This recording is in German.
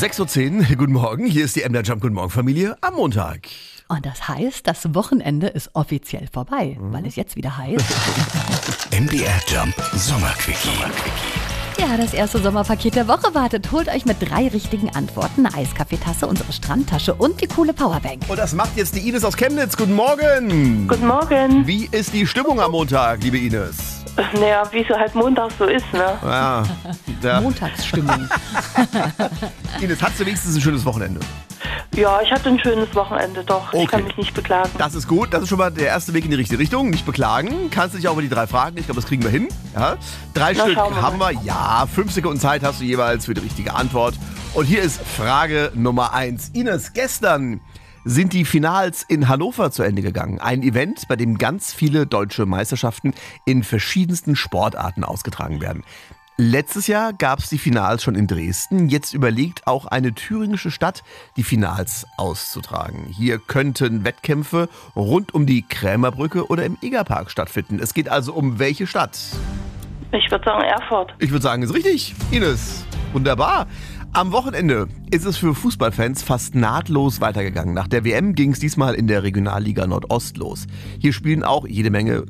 6:10 Uhr, guten Morgen. Hier ist die MDR Jump Guten Morgen Familie am Montag. Und das heißt, das Wochenende ist offiziell vorbei, weil es jetzt wieder heißt. MDR Jump Sommerquickie. Ja, das erste Sommerpaket der Woche wartet. Holt euch mit 3 richtigen Antworten eine Eiskaffeetasse, unsere Strandtasche und die coole Powerbank. Und das macht jetzt die Ines aus Chemnitz. Guten Morgen. Guten Morgen. Wie ist die Stimmung am Montag, liebe Ines? Naja, wie es halt Montag so ist, ne? Ja. Montagsstimmung. Ines, hattest du wenigstens ein schönes Wochenende? Ja, ich hatte ein schönes Wochenende, doch. Okay. Ich kann mich nicht beklagen. Das ist gut. Das ist schon mal der erste Weg in die richtige Richtung. Nicht beklagen. Kannst du dich auch über die 3 fragen. Ich glaube, das kriegen wir hin. Ja. 3 Stück schauen wir haben mal. wir. Ja, 5 Sekunden Zeit hast du jeweils für die richtige Antwort. Und hier ist Frage Nummer 1. Ines, gestern sind die Finals in Hannover zu Ende gegangen. Ein Event, bei dem ganz viele deutsche Meisterschaften in verschiedensten Sportarten ausgetragen werden. Letztes Jahr gab es die Finals schon in Dresden. Jetzt überlegt auch eine thüringische Stadt, die Finals auszutragen. Hier könnten Wettkämpfe rund um die Krämerbrücke oder im Egerpark stattfinden. Es geht also um welche Stadt? Ich würde sagen Erfurt. Ich würde sagen, ist richtig. Ines, wunderbar. Am Wochenende ist es für Fußballfans fast nahtlos weitergegangen. Nach der WM ging es diesmal in der Regionalliga Nordost los. Hier spielen auch jede Menge